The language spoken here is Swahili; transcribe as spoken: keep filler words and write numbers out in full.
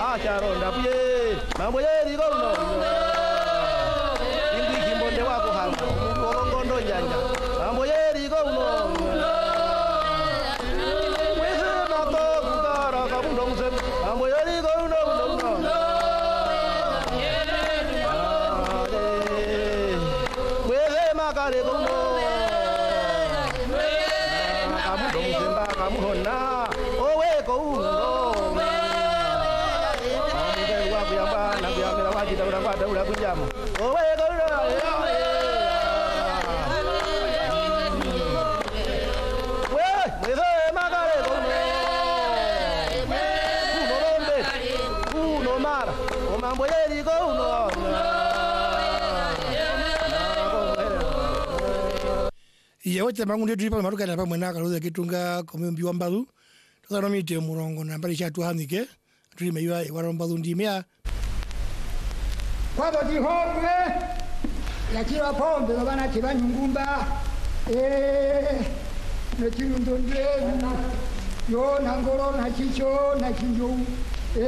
charonda buye mambo yeri gono indi kimbonde wako hanga mungu wogongondo njanja mambo yeri gono wese mato kugara kabundongse mambo yeri gono gono wese makare gono kabundongse mba kamuhona owe gono kita udah pada udah pinjam. Oh, ya kau dah. Weh, weh, makare kau. Kuno rombe, kuno mar. Omang boleh di kau no. Iya, wajah bangun dia di maru kan apa mana kalau dia kitunga kami biwan baru. Kita kami dia murongo nampak siapa Tuhan ni ke? Terima iwa waran baru di mea. Quando ti compre la tira pompe lo vanno a tirare in gumba e ne tiro un donde io non ancora non ci sono non ci sono